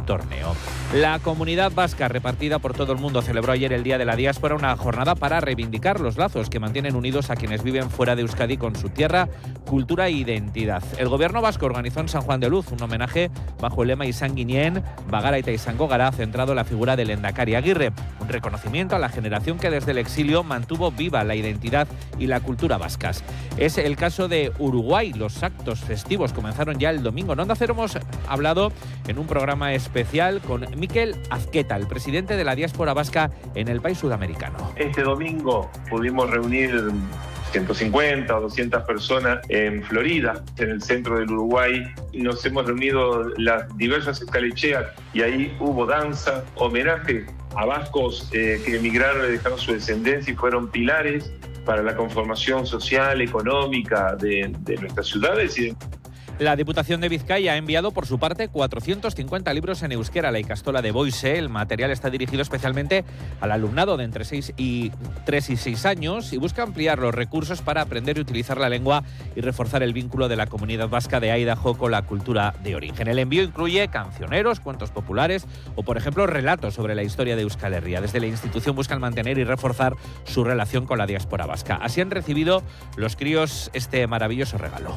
torneo. La comunidad vasca, repartida por todo el mundo, celebró ayer el Día de la Diáspora, una jornada para reivindicar los lazos que mantienen unidos a quienes viven fuera de Euskadi con su tierra, cultura e identidad. El gobierno vasco organizó en San Juan de Luz un homenaje bajo el lema Izan Ginen, Bagara eta izango gara, centrado en la figura del Lehendakari Aguirre, un reconocimiento a la generación que desde el exilio mantuvo viva la identidad y la cultura vascas. Es el caso de Uruguay. Los actos festivos comenzaron ya el domingo. En Onda Cero hemos hablado en un programa especial con Mikel Azqueta, el presidente de la diáspora vasca en el país sudamericano. Este domingo pudimos reunir 150 o 200 personas en Florida, en el centro del Uruguay. Nos hemos reunido las diversas escalecheas y ahí hubo danza, homenaje a vascos que emigraron y dejaron su descendencia y fueron pilares para la conformación social, económica de nuestras ciudades. La Diputación de Vizcaya ha enviado por su parte 450 libros en euskera a la Ikastola de Boise. El material está dirigido especialmente al alumnado de entre 3 y 6 años y busca ampliar los recursos para aprender y utilizar la lengua y reforzar el vínculo de la comunidad vasca de Idaho con la cultura de origen. El envío incluye cancioneros, cuentos populares o, por ejemplo, relatos sobre la historia de Euskal Herria. Desde la institución buscan mantener y reforzar su relación con la diáspora vasca. Así han recibido los críos este maravilloso regalo.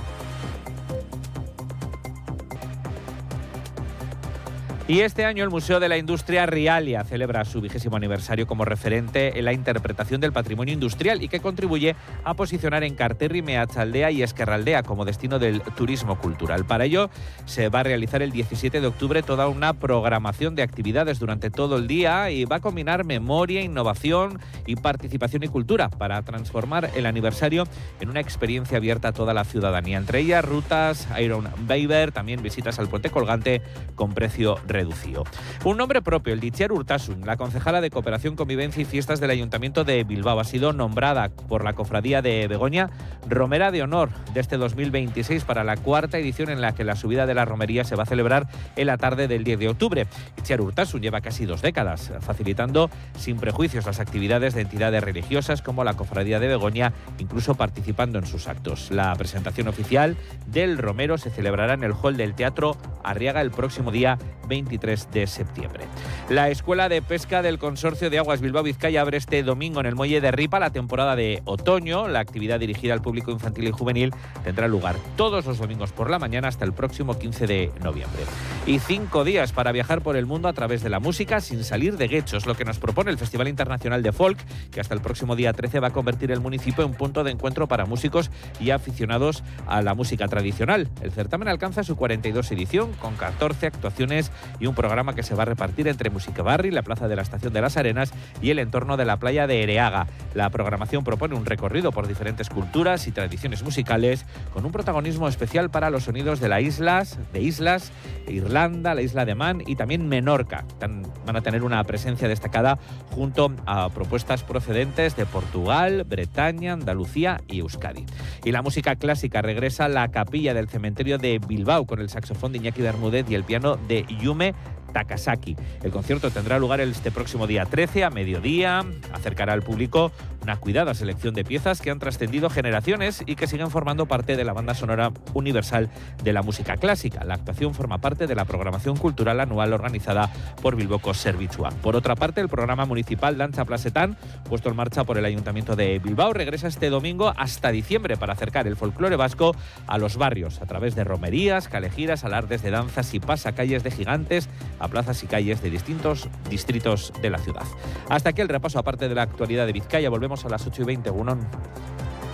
Y este año el Museo de la Industria Rialia celebra su 20º aniversario como referente en la interpretación del patrimonio industrial y que contribuye a posicionar Enkarterri, Meatzaldea y Ezkerraldea como destino del turismo cultural. Para ello se va a realizar el 17 de octubre toda una programación de actividades durante todo el día y va a combinar memoria, innovación y participación y cultura para transformar el aniversario en una experiencia abierta a toda la ciudadanía. Entre ellas rutas, Iron Baber, también visitas al puente colgante con precio reducido. Un nombre propio, el de Itziar Urtasun. La concejala de Cooperación, Convivencia y Fiestas del Ayuntamiento de Bilbao ha sido nombrada por la Cofradía de Begoña Romera de Honor de este 2026 para la 4ª edición en la que la subida de la romería se va a celebrar en la tarde del 10 de octubre. Itziar Urtasun lleva casi 2 décadas facilitando sin prejuicios las actividades de entidades religiosas como la Cofradía de Begoña, incluso participando en sus actos. La presentación oficial del Romero se celebrará en el hall del Teatro Arriaga el próximo día 23 de septiembre. La Escuela de Pesca del Consorcio de Aguas Bilbao-Vizcaya abre este domingo en el muelle de Ripa la temporada de otoño. La actividad dirigida al público infantil y juvenil tendrá lugar todos los domingos por la mañana hasta el próximo 15 de noviembre. Y 5 días para viajar por el mundo a través de la música sin salir de guechos, lo que nos propone el Festival Internacional de Folk, que hasta el próximo día 13 va a convertir el municipio en punto de encuentro para músicos y aficionados a la música tradicional. El certamen alcanza su 42 edición con 14 actuaciones y un programa que se va a repartir entre Musicabarri, la plaza de la Estación de las Arenas y el entorno de la playa de Ereaga. La programación propone un recorrido por diferentes culturas y tradiciones musicales con un protagonismo especial para los sonidos de islas, Irlanda, la isla de Man y también Menorca. Van a tener una presencia destacada junto a propuestas procedentes de Portugal, Bretaña, Andalucía y Euskadi. Y la música clásica regresa a la capilla del cementerio de Bilbao con el saxofón de Iñaki Bermúdez y el piano de Yume Takasaki. El concierto tendrá lugar este próximo día 13 a mediodía. Acercará al público una cuidada selección de piezas que han trascendido generaciones y que siguen formando parte de la banda sonora universal de la música clásica. La actuación forma parte de la programación cultural anual organizada por Bilboko Zerbitzua. Por otra parte, el programa municipal Danza Plasetan, puesto en marcha por el Ayuntamiento de Bilbao, regresa este domingo hasta diciembre para acercar el folclore vasco a los barrios a través de romerías, calejiras, alardes de danzas y pasacalles de gigantes a plazas y calles de distintos distritos de la ciudad. Hasta aquí el repaso aparte de la actualidad de Vizcaya. Volvemos a las 8:20. Gunón.